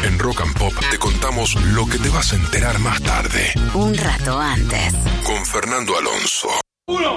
En Rock and Pop te contamos lo que te vas a enterar más tarde. Un rato antes. Con Fernando Alonso. 1, 2,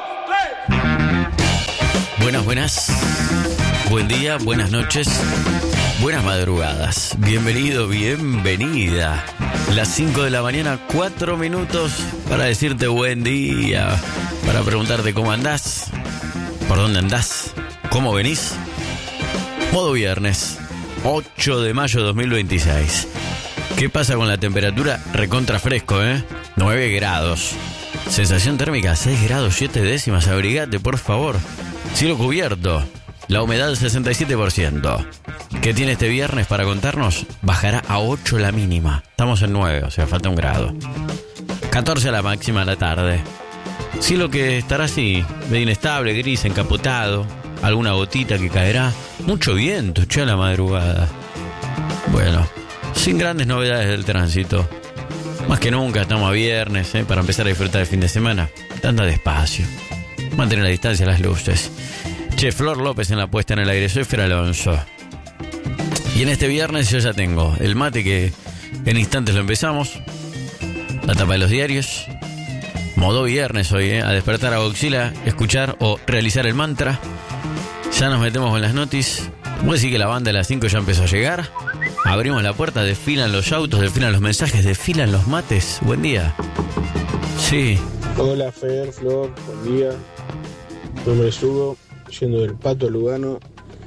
3. Buenas. Buen día, buenas noches, buenas madrugadas. Bienvenido, bienvenida. Las 5 de la mañana, 4 minutos para decirte buen día. Para preguntarte cómo andás, por dónde andás, cómo venís. Modo viernes, 8 de mayo de 2026. ¿Qué pasa con la temperatura? Recontra fresco, 9 grados. Sensación térmica 6 grados 7 décimas. Abrigate, por favor. Cielo cubierto. La humedad 67%. ¿Qué tiene este viernes para contarnos? Bajará a 8 la mínima. Estamos en 9, o sea, falta un grado. 14 la máxima a la tarde. Cielo que estará así, medio inestable, gris, encapotado. Alguna gotita que caerá. Mucho viento, a la madrugada. Bueno, sin grandes novedades del tránsito. Más que nunca estamos a viernes, para empezar a disfrutar el fin de semana. Anda despacio. Mantener la distancia a las luces. Che, Flor López en la puesta en el aire. Soy Fer Alonso. Y en este viernes yo ya tengo el mate que en instantes lo empezamos. La tapa de los diarios. Modo viernes hoy, a despertar a Godzilla, escuchar o realizar el mantra. Ya nos metemos con las noticias. Voy a decir que la banda de las 5 ya empezó a llegar. Abrimos la puerta, desfilan los autos, desfilan los mensajes, desfilan los mates. Buen día. Sí. Hola Fer, Flor, buen día. Mi nombre es Hugo, yendo del Pato a Lugano.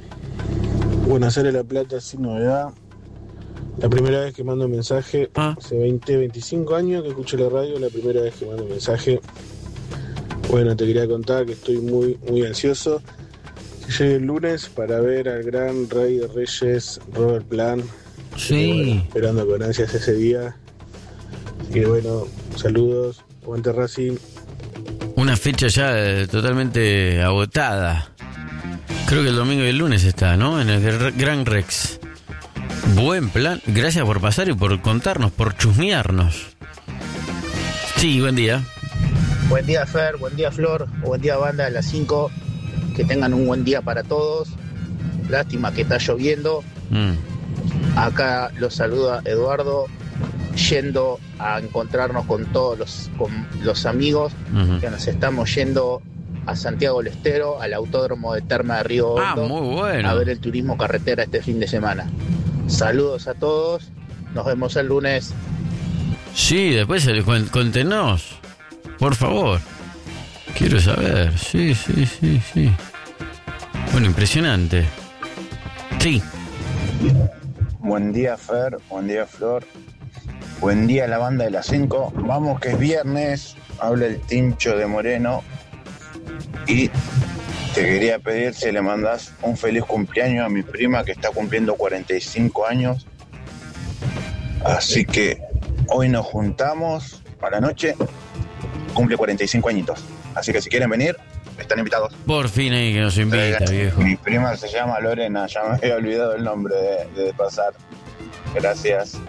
Buenos Aires, La Plata, sin novedad. La primera vez que mando mensaje, hace 25 años que escucho la radio, la primera vez que mando mensaje. Bueno, te quería contar que estoy muy ansioso. Que llegue el lunes para ver al gran rey de reyes, Robert Plant. Sí. Bueno, esperando con ansias ese día. Y bueno, saludos, aguante Racing. Una fecha ya totalmente agotada. Creo que el domingo y el lunes está, ¿no? En el Gran Rex. Buen plan. Gracias por pasar y por contarnos, por chusmearnos. Sí, buen día. Buen día, Fer. Buen día, Flor. Buen día, banda de las 5. Que tengan un buen día para todos. Lástima que está lloviendo. Acá los saluda Eduardo, yendo a encontrarnos con todos los amigos que nos estamos yendo a Santiago del Estero, al autódromo de Terma de Río Hondo, muy bueno. a ver el turismo carretera este fin de semana. Saludos a todos, nos vemos el lunes. Sí, después contenos, por favor. Quiero saber, sí. Bueno, impresionante. Sí. Buen día, Fer. Buen día, Flor. Buen día, la banda de las 5. Vamos que es viernes. Habla el Tincho de Moreno. Y te quería pedir si le mandás un feliz cumpleaños a mi prima que está cumpliendo 45 años. Así que hoy nos juntamos a la noche. Cumple 45 añitos. Así que si quieren venir, están invitados. Por fin ahí que nos invita, viejo. Mi prima se llama Lorena, ya me había olvidado el nombre de pasar. Gracias.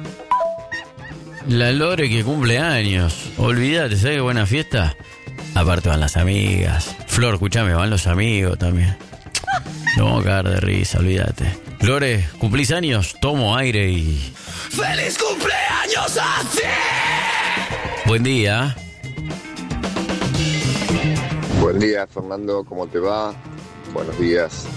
La Lore que cumple años. Olvídate, ¿sabes qué buena fiesta? Aparte van las amigas. Flor, escuchame, van los amigos también. No vamos a cagar de risa, olvídate. Lore, ¿cumplís años? Tomo aire y... ¡Feliz cumpleaños a ti! Buen día. Buen día, Fernando, ¿cómo te va? Buenos días.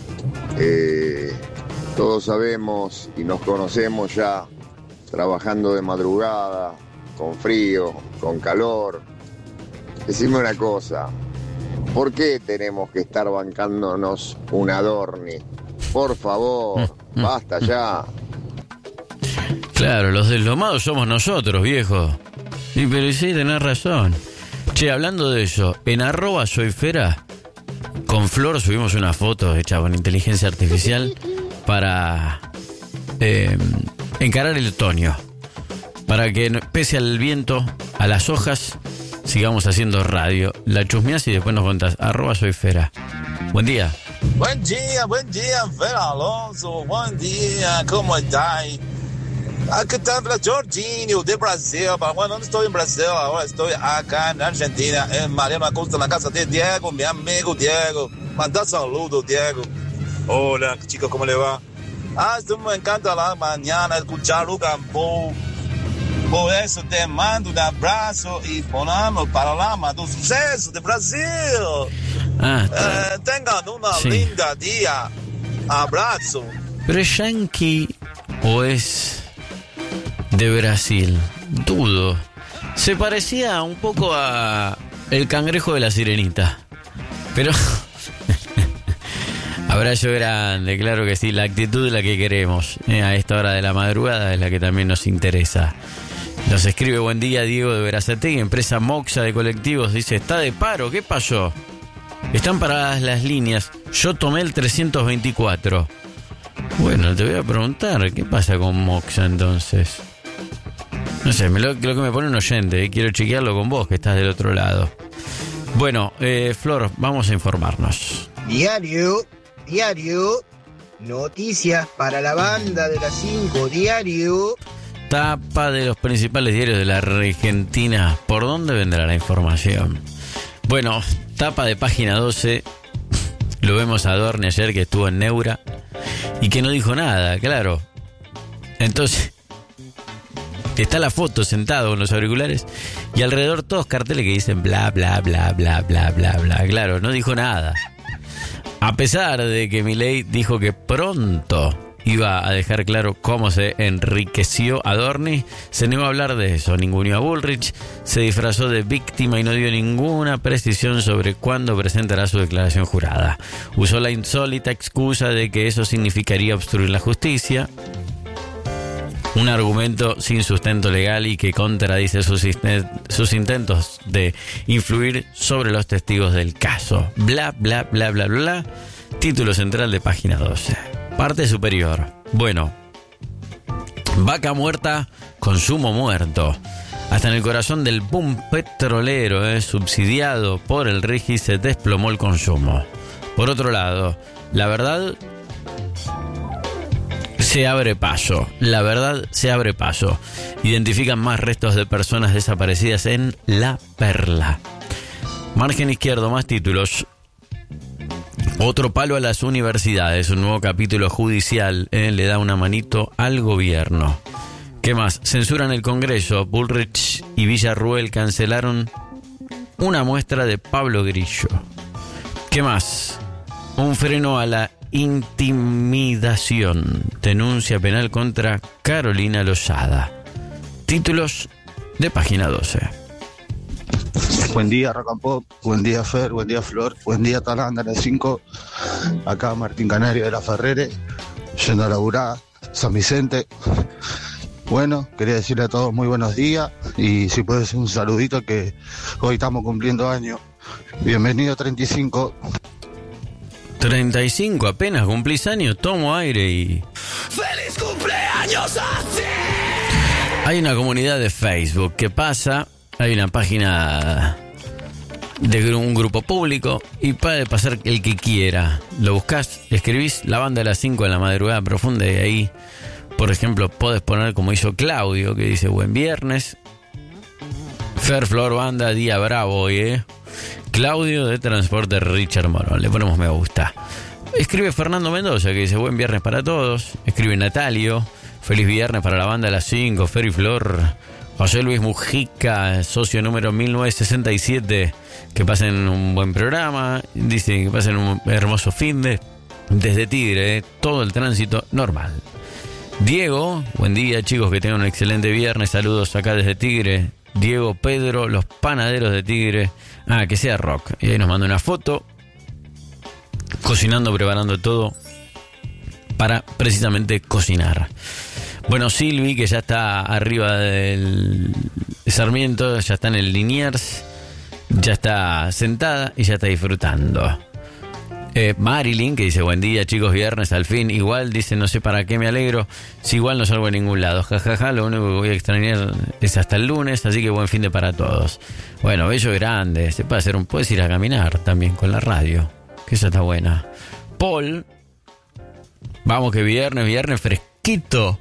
Todos sabemos y nos conocemos ya trabajando de madrugada, con frío, con calor. Decime una cosa, ¿por qué tenemos que estar bancándonos un Adorni? Por favor, basta ya. Claro, los deslomados somos nosotros, viejo. Sí, pero sí, tenés razón. Che, hablando de eso, en @soyfera, con Flor subimos una foto hecha con inteligencia artificial para encarar el otoño. Para que, pese al viento, a las hojas, sigamos haciendo radio. La chusmeás y después nos contás. @soyfera. Buen día. Buen día, Fer Alonso. Buen día, ¿cómo estás? Aqui está Jorginho, de Brasil. Bueno, no estoy en Brasil, ahora estoy acá en Argentina, en Mariano Acosta, na casa de Diego, mi amigo Diego. Manda saludos, Diego. Hola, chicos, ¿cómo le va? Esto me encanta la mañana escuchar Lucas Campo. Por eso te mando un abrazo y ponemos panorama do suceso de Brasil. Tengan una linda día. Abrazo. ¿Pero es yankee o es de Brasil? Dudo. Se parecía un poco a el cangrejo de la sirenita. Pero abrazo grande, claro que sí. La actitud es la que queremos. A esta hora de la madrugada es la que también nos interesa. Nos escribe: buen día, Diego de Verazategui, empresa Moxa de colectivos. Dice: está de paro, ¿qué pasó? Están paradas las líneas. Yo tomé el 324. Bueno, te voy a preguntar, ¿qué pasa con Moxa entonces? No sé, lo que me pone un oyente, quiero chequearlo con vos, que estás del otro lado. Bueno, Flor, vamos a informarnos. Diario, noticias para la banda de las 5, diario. Tapa de los principales diarios de la Argentina. ¿Por dónde vendrá la información? Bueno, tapa de página 12. Lo vemos a Adorni ayer, que estuvo en Neura y que no dijo nada, claro. Entonces está la foto sentado con los auriculares y alrededor todos carteles que dicen bla, bla, bla, bla, bla, bla, bla. Claro, no dijo nada. A pesar de que Milei dijo que pronto iba a dejar claro cómo se enriqueció Adorni, se negó a hablar de eso. Ninguneó a Bullrich, se disfrazó de víctima y no dio ninguna precisión sobre cuándo presentará su declaración jurada. Usó la insólita excusa de que eso significaría obstruir la justicia, un argumento sin sustento legal y que contradice sus intentos de influir sobre los testigos del caso. Bla, bla, bla, bla, bla. Título central de página 12. Parte superior. Bueno, vaca muerta, consumo muerto. Hasta en el corazón del boom petrolero, subsidiado por el RIGI, se desplomó el consumo. Por otro lado, la verdad se abre paso. La verdad se abre paso. Identifican más restos de personas desaparecidas en La Perla. Margen izquierdo, más títulos. Otro palo a las universidades, un nuevo capítulo judicial, le da una manito al gobierno. ¿Qué más? Censuran el Congreso. Bullrich y Villarruel cancelaron una muestra de Pablo Grillo. ¿Qué más? Un freno a la intimidación. Denuncia penal contra Carolina Lozada. Títulos de página 12. Buen día, Rock and Pop. Buen día, Fer. Buen día, Flor. Buen día, Talanda, las 5. Acá Martín Canario de la Ferrere, yendo a laburar, San Vicente. Bueno, quería decirle a todos muy buenos días y si puede ser un saludito que hoy estamos cumpliendo años. Bienvenido 35. 35, apenas cumplís años, tomo aire y... ¡Feliz cumpleaños a ti! Hay una comunidad de Facebook que pasa, hay una página de un grupo público y puede pasar el que quiera. Lo buscás, escribís La Banda de las 5 en la madrugada profunda y ahí, por ejemplo, podés poner como hizo Claudio, que dice buen viernes. Fer, Flor, Banda, día bravo hoy, Claudio de Transporte Richard Morón, le ponemos me gusta. Escribe Fernando Mendoza, que dice buen viernes para todos. Escribe Natalio, feliz viernes para la Banda de las 5, Fer y Flor. José Luis Mujica, socio número 1967, que pasen un buen programa. Dice que pasen un hermoso fin de desde Tigre, todo el tránsito normal. Diego, buen día chicos, que tengan un excelente viernes. Saludos acá desde Tigre. Diego, Pedro, los panaderos de Tigre. Que sea rock. Y ahí nos manda una foto, cocinando, preparando todo para precisamente cocinar. Bueno, Silvi, que ya está arriba del Sarmiento, ya está en el Liniers, ya está sentada y ya está disfrutando. Marilyn, que dice buen día chicos, viernes al fin. Igual dice no sé para qué me alegro, si igual no salgo a ningún lado, jajaja, lo único que voy a extrañar es hasta el lunes, así que buen fin de para todos. Bueno, bello grande, se puede hacer puedes ir a caminar también con la radio, que eso está buena. Paul, vamos que viernes fresquito.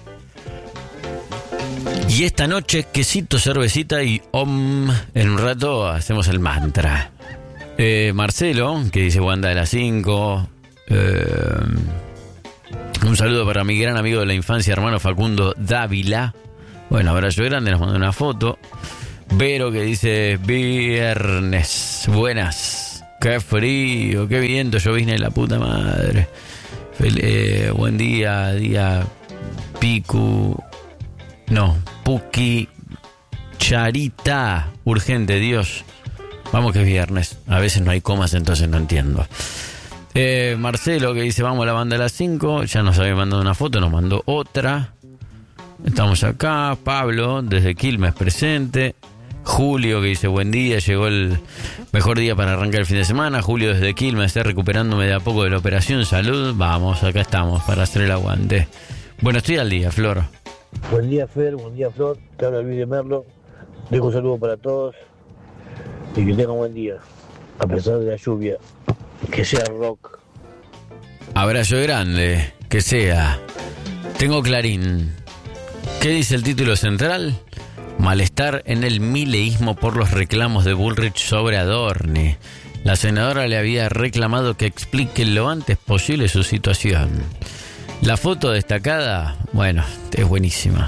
Y esta noche, quesito, cervecita y en un rato hacemos el mantra. Marcelo, que dice Wanda de las 5. Un saludo para mi gran amigo de la infancia, hermano Facundo Dávila. Bueno, abrazo grande, nos mandó una foto. Vero que dice viernes. Buenas. Qué frío, qué viento, llovizna de la puta madre. Buen día Picu. No, Puki Charita. Urgente, Dios. Vamos que es viernes. A veces no hay comas, entonces no entiendo. Marcelo que dice vamos a la banda de las 5. Ya nos había mandado una foto, nos mandó otra. Estamos acá. Pablo desde Quilmes presente. Julio que dice buen día, llegó el mejor día para arrancar el fin de semana. Julio desde Quilmes, estoy recuperándome de a poco de la operación. Salud, vamos, acá estamos para hacer el aguante. Bueno, estoy al día, Flor. Buen día, Fer, buen día, Flor. Te habla Luis de Merlo. Dejo un saludo para todos y que tengan buen día, a pesar de la lluvia. Que sea rock. Abrazo grande, que sea. Tengo Clarín. ¿Qué dice el título central? Malestar en el mileísmo por los reclamos de Bullrich sobre Adorni. La senadora le había reclamado que explique lo antes posible su situación. La foto destacada, bueno, es buenísima.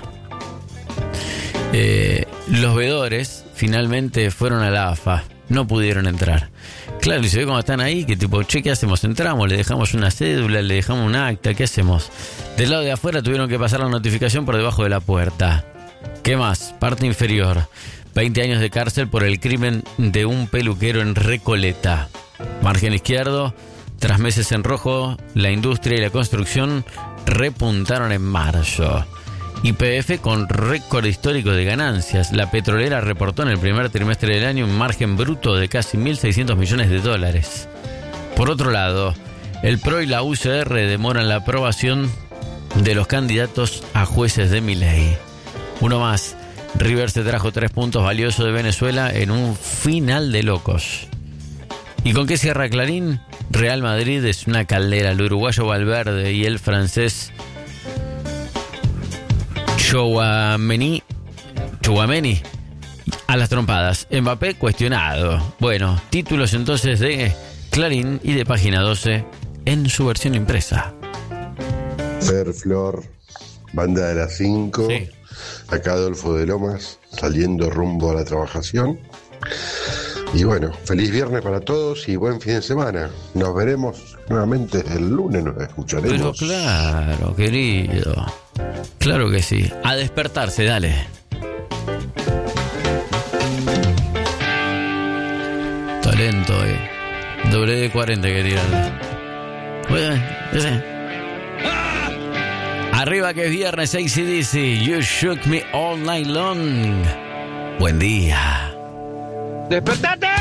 Los veedores finalmente fueron a la AFA. No pudieron entrar. Claro, y se ve como están ahí, que tipo, che, ¿qué hacemos? ¿Entramos? ¿Le dejamos una cédula? ¿Le dejamos un acta? ¿Qué hacemos? Del lado de afuera tuvieron que pasar la notificación por debajo de la puerta. ¿Qué más? Parte inferior. 20 años de cárcel por el crimen de un peluquero en Recoleta. Margen izquierdo. Tras meses en rojo, la industria y la construcción repuntaron en marzo. YPF con récord histórico de ganancias. La petrolera reportó en el primer trimestre del año un margen bruto de casi 1.600 millones de dólares. Por otro lado, el PRO y la UCR demoran la aprobación de los candidatos a jueces de Milei. Uno más. River se trajo 3 puntos valiosos de Venezuela en un final de locos. ¿Y con qué cierra Clarín? Real Madrid es una caldera. El uruguayo Valverde y el francés Chouameni a las trompadas. Mbappé cuestionado. Bueno, títulos entonces de Clarín y de Página 12 en su versión impresa. Fer, Flor, banda de las 5. Sí. Acá Adolfo de Lomas, saliendo rumbo a la trabajación. Y bueno, feliz viernes para todos y buen fin de semana. Nos veremos nuevamente el lunes, nos escucharemos. Pero claro, querido. Claro que sí. A despertarse, dale. Talento, WD-40 que tirarle. Arriba que es viernes, AC/DC. You shook me all night long. Buen día. ¡Despertate!